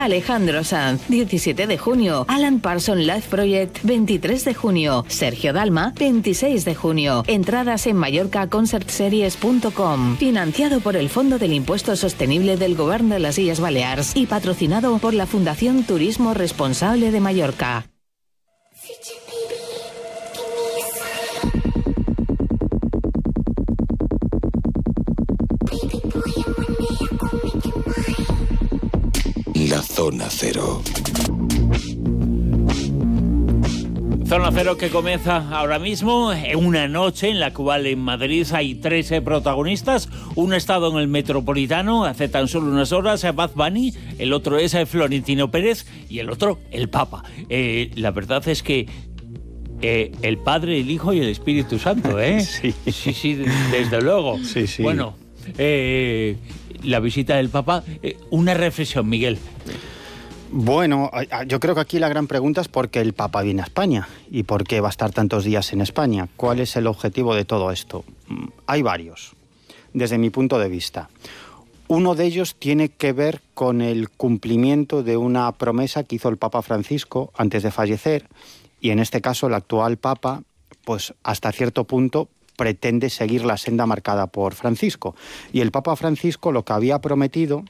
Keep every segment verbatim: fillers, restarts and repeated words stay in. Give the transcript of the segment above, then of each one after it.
Alejandro Sanz, diecisiete de junio. Alan Parsons Live Project, veintitrés de junio. Sergio Dalma, veintiséis de junio. Entradas en mallorca concert series punto com. Financiado por el Fondo del Impuesto Sostenible del Govern de las Illes Balears y patrocinado por la Fundación Turismo Responsable de Mallorca. La Zona Cero. Zona Cero que comienza ahora mismo, una noche en la cual en Madrid hay trece protagonistas. Uno ha estado en el Metropolitano hace tan solo unas horas, Bad Bunny, el otro es Florentino Pérez y el otro el Papa. Eh, la verdad es que eh, el Padre, el Hijo y el Espíritu Santo, ¿eh? Sí, sí, sí, desde luego. Sí, sí. Bueno, eh, la visita del Papa, eh, una reflexión, Miguel. Bueno, yo creo que aquí la gran pregunta es por qué el Papa viene a España y por qué va a estar tantos días en España. ¿Cuál es el objetivo de todo esto? Hay varios, desde mi punto de vista. Uno de ellos tiene que ver con el cumplimiento de una promesa que hizo el Papa Francisco antes de fallecer, y en este caso el actual Papa, pues hasta cierto punto pretende seguir la senda marcada por Francisco. Y el Papa Francisco lo que había prometido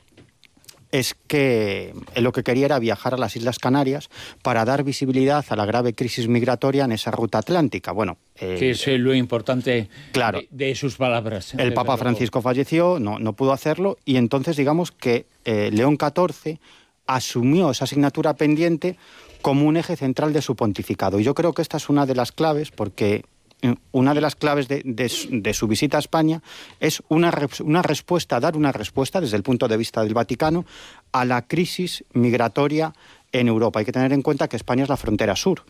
es que él lo que quería era viajar a las Islas Canarias para dar visibilidad a la grave crisis migratoria en esa ruta atlántica. Bueno, eh, que es lo importante, claro, de, de sus palabras. El Papa Francisco falleció, no, no pudo hacerlo, y entonces digamos que eh, León catorce asumió esa asignatura pendiente como un eje central de su pontificado. Y yo creo que esta es una de las claves, porque una de las claves de, de, de su visita a España es una, una respuesta, dar una respuesta desde el punto de vista del Vaticano a la crisis migratoria en Europa. Hay que tener en cuenta que España es la frontera sur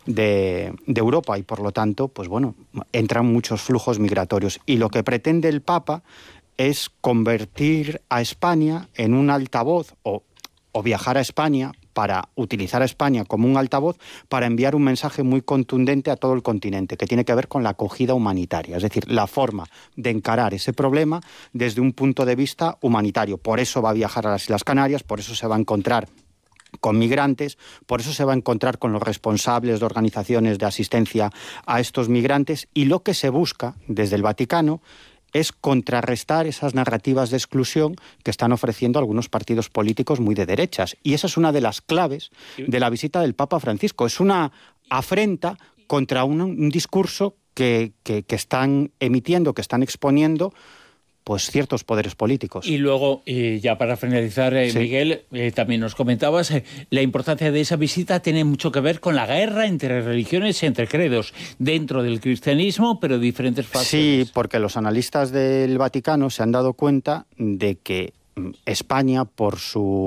de, de Europa y por lo tanto, pues bueno, entran muchos flujos migratorios. Y lo que pretende el Papa es convertir a España en un altavoz o, o viajar a España para utilizar a España como un altavoz para enviar un mensaje muy contundente a todo el continente, que tiene que ver con la acogida humanitaria, es decir, la forma de encarar ese problema desde un punto de vista humanitario. Por eso va a viajar a las Islas Canarias, por eso se va a encontrar con migrantes, por eso se va a encontrar con los responsables de organizaciones de asistencia a estos migrantes, y lo que se busca desde el Vaticano es contrarrestar esas narrativas de exclusión que están ofreciendo algunos partidos políticos muy de derechas. Y esa es una de las claves de la visita del Papa Francisco. Es una afrenta contra un, un discurso que, que, que están emitiendo, que están exponiendo pues ciertos poderes políticos. Y luego, eh, ya para finalizar, eh, sí. Miguel, eh, también nos comentabas, eh, la importancia de esa visita tiene mucho que ver con la guerra entre religiones, entre credos, dentro del cristianismo, pero diferentes facciones. Sí, porque los analistas del Vaticano se han dado cuenta de que España, por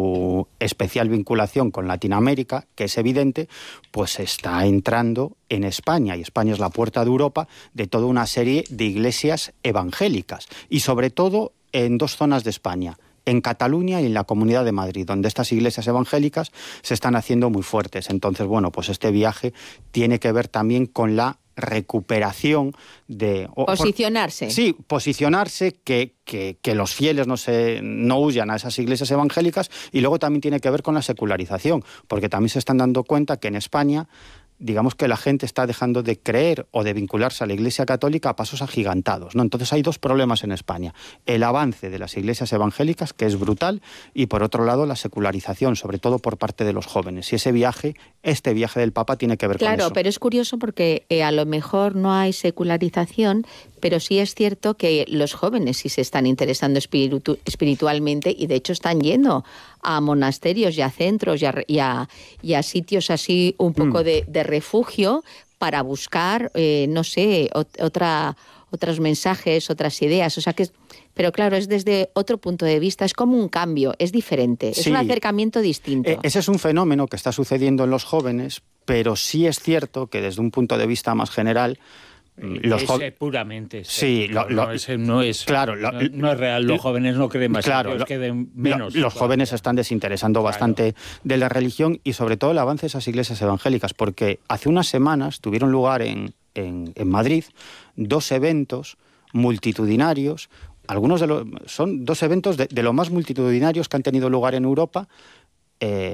su especial vinculación con Latinoamérica, que es evidente, pues está entrando en España, y España es la puerta de Europa de toda una serie de iglesias evangélicas, y sobre todo en dos zonas de España, en Cataluña y en la Comunidad de Madrid, donde estas iglesias evangélicas se están haciendo muy fuertes. Entonces, bueno, pues este viaje tiene que ver también con la recuperación de... Posicionarse. Por, sí, posicionarse, que, que, que los fieles no, se, no huyan a esas iglesias evangélicas, y luego también tiene que ver con la secularización, porque también se están dando cuenta que en España, digamos que la gente está dejando de creer o de vincularse a la Iglesia Católica a pasos agigantados, ¿no? Entonces hay dos problemas en España: el avance de las iglesias evangélicas, que es brutal, y por otro lado la secularización, sobre todo por parte de los jóvenes. Y ese viaje, este viaje del Papa tiene que ver claro, con eso. Claro, pero es curioso porque eh, a lo mejor no hay secularización, pero sí es cierto que los jóvenes sí se están interesando espiritu- espiritualmente y de hecho están yendo a monasterios y a centros y a, y a, y a sitios así un poco mm. de, de refugio para buscar, eh, no sé, ot- otra, otros mensajes, otras ideas. O sea que, pero claro, es desde otro punto de vista, es como un cambio, es diferente, es sí. un acercamiento distinto. Eh, ese es un fenómeno que está sucediendo en los jóvenes, pero sí es cierto que desde un punto de vista más general, los es jo- puramente sí, lo, lo, no, es, no es claro, lo, no, no es real. Los jóvenes no creen más, claro, los que den menos. Lo, los jóvenes se están desinteresando claro. bastante de la religión, y sobre todo el avance de esas iglesias evangélicas, porque hace unas semanas tuvieron lugar en, en, en Madrid dos eventos multitudinarios. Algunos de los son dos eventos de, de lo más multitudinarios que han tenido lugar en Europa. Eh,